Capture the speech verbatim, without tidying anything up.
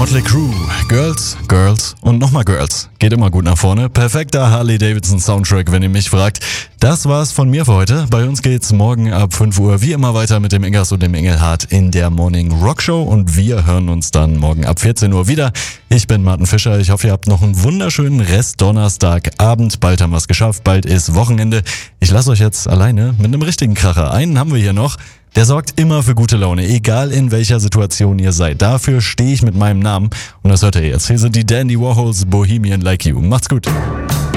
Motley Crue, Girls, Girls und nochmal Girls. Geht immer gut nach vorne. Perfekter Harley-Davidson-Soundtrack, wenn ihr mich fragt. Das war's von mir für heute. Bei uns geht's morgen ab fünf Uhr wie immer weiter mit dem Ingas und dem Engelhardt in der Morning Rock Show und wir hören uns dann morgen ab vierzehn Uhr wieder. Ich bin Martin Fischer. Ich hoffe, ihr habt noch einen wunderschönen Rest Donnerstagabend. Bald haben wir's geschafft. Bald ist Wochenende. Ich lasse euch jetzt alleine mit einem richtigen Kracher. Einen haben wir hier noch. Der sorgt immer für gute Laune, egal in welcher Situation ihr seid. Dafür stehe ich mit meinem Namen und das hört ihr jetzt. Hier sind die Dandy Warhols, Bohemian Like You. Macht's gut.